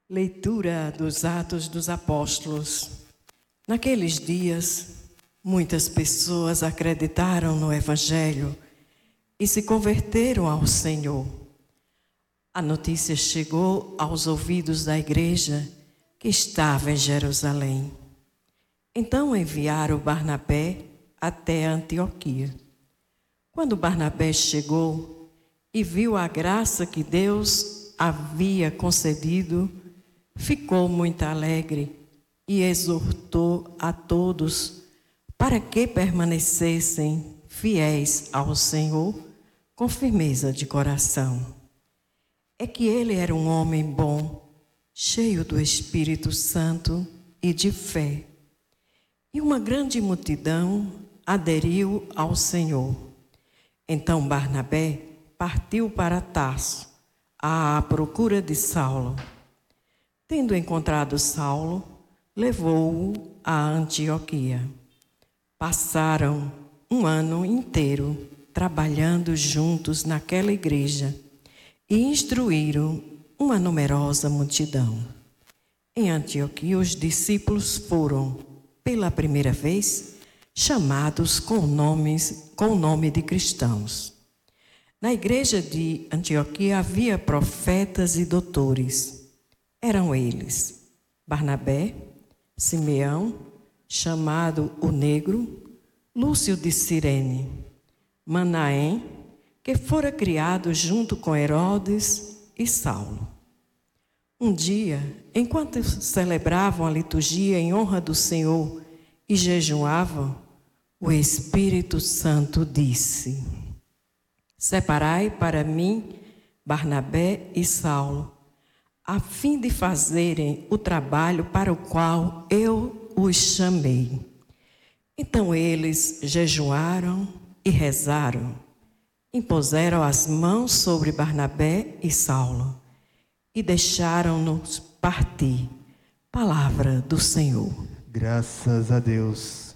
Leitura dos Atos dos Apóstolos. Naqueles dias, muitas pessoas acreditaram no Evangelho e se converteram ao Senhor. A notícia chegou aos ouvidos da igreja que estava em Jerusalém. Então enviaram Barnabé até Antioquia. Quando Barnabé chegou e viu a graça que Deus havia concedido, ficou muito alegre e exortou a todos para que permanecessem fiéis ao Senhor com firmeza de coração. É que ele era um homem bom, cheio do Espírito Santo e de fé. E uma grande multidão aderiu ao Senhor. Então Barnabé partiu para Tarso, à procura de Saulo. Tendo encontrado Saulo, levou-o a Antioquia. Passaram um ano inteiro trabalhando juntos naquela igreja e instruíram uma numerosa multidão. Em Antioquia, os discípulos foram, pela primeira vez, chamados com o nome de cristãos. Na igreja de Antioquia havia profetas e doutores. Eram eles Barnabé, Simeão, chamado o Negro, Lúcio de Cirene, Manaém, que fora criado junto com Herodes e Saulo. Um dia, enquanto celebravam a liturgia em honra do Senhor e jejuavam, o Espírito Santo disse: Separai para mim Barnabé e Saulo, a fim de fazerem o trabalho para o qual eu os chamei. Então eles jejuaram e rezaram, impuseram as mãos sobre Barnabé e Saulo e deixaram-nos partir. Palavra do Senhor. Graças a Deus.